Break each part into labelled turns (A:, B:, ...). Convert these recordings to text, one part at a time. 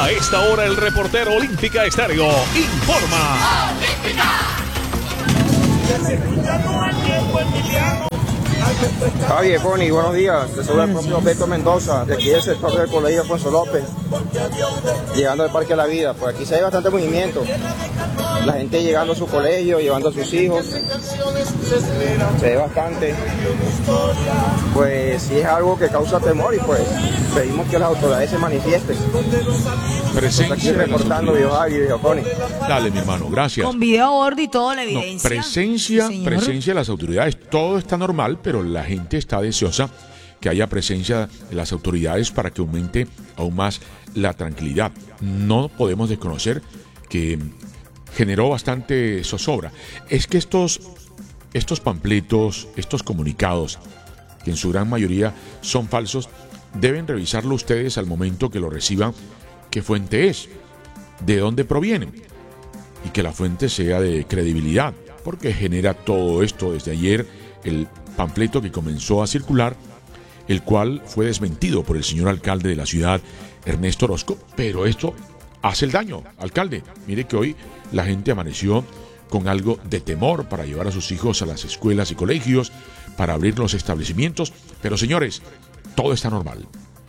A: A esta hora el reportero Olímpica Estéreo informa.
B: Javier, Connie, buenos días. Te saluda el propio Beto Mendoza, de aquí del sector del Colegio Alfonso López, llegando al Parque de la Vida. Pues aquí se ve bastante movimiento. La gente llegando a su colegio, llevando a sus hijos. Se ve bastante. Pues sí es algo que causa temor y pues pedimos que las autoridades se manifiesten.
A: Presencia
B: aquí reportando video Javi, video Connie.
C: Dale, mi hermano, gracias.
D: Con video a bordo y toda la evidencia.
C: Presencia
D: Sí,
C: de las autoridades, todo está normal, pero la gente está deseosa que haya presencia de las autoridades para que aumente aún más la tranquilidad. No podemos desconocer que generó bastante zozobra. Es que estos panfletos, estos comunicados, que en su gran mayoría son falsos, deben revisarlo ustedes al momento que lo reciban, qué fuente es, de dónde provienen, y que la fuente sea de credibilidad, porque genera todo esto desde ayer, el panfleto que comenzó a circular, el cual fue desmentido por el señor alcalde de la ciudad, Ernesto Orozco, pero esto hace el daño, alcalde. Mire que hoy la gente amaneció con algo de temor para llevar a sus hijos a las escuelas y colegios, para abrir los establecimientos, pero señores, todo está normal.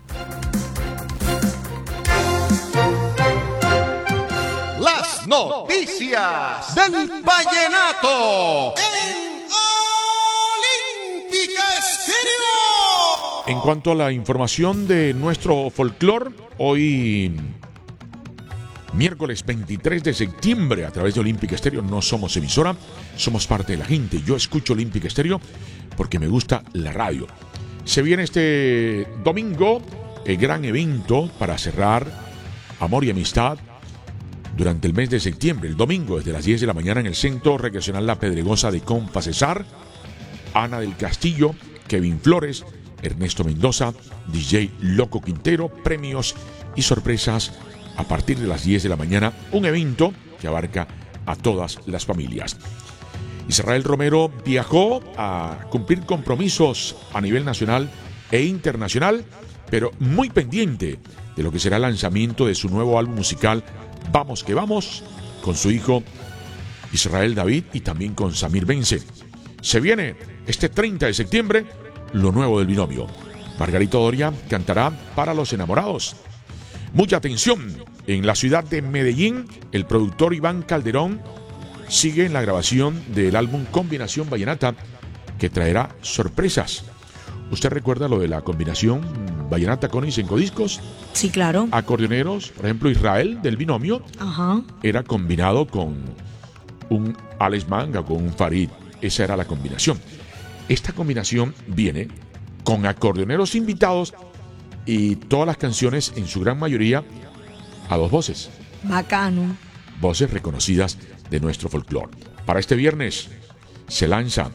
E: Las noticias del vallenato en Olímpica Estéreo.
C: En cuanto a la información de nuestro folclore, hoy miércoles 23 de septiembre, a través de Olímpica Estéreo, no somos emisora, somos parte de la gente. Yo escucho Olímpica Estéreo porque me gusta la radio. Se viene este domingo el gran evento para cerrar Amor y Amistad durante el mes de septiembre. El domingo desde las 10 de la mañana en el Centro Recreacional La Pedregosa de Compa Cesar. Ana del Castillo, Kevin Flores, Ernesto Mendoza, DJ Loco Quintero, premios y sorpresas a partir de las 10 de la mañana. Un evento que abarca a todas las familias. Israel Romero viajó a cumplir compromisos a nivel nacional e internacional, pero muy pendiente de lo que será el lanzamiento de su nuevo álbum musical Vamos que Vamos, con su hijo Israel David y también con Samir Bence. Se viene este 30 de septiembre lo nuevo del binomio. Margarito Doria cantará Para los Enamorados. Mucha atención, en la ciudad de Medellín, el productor Iván Calderón sigue en la grabación del álbum Combinación Vallenata, que traerá sorpresas. ¿Usted recuerda lo de la combinación Vallenata con 5 discos?
D: Sí, claro.
C: Acordeoneros, por ejemplo, Israel del binomio, era combinado con un Alex Manga, con un Farid. Esa era la combinación. Esta combinación viene con acordeoneros invitados y todas las canciones, en su gran mayoría, a 2 voces.
D: Bacano.
C: Voces reconocidas de nuestro folclore. Para este viernes se lanza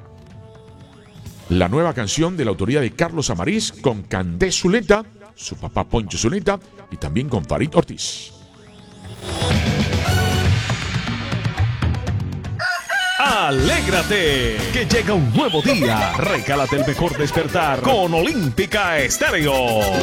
C: la nueva canción de la autoría de Carlos Amariz con Candé Zuleta, su papá Poncho Zuleta, y también con Farid Ortiz.
A: Alégrate, que llega un nuevo día. Regálate el mejor despertar con Olímpica Estéreo.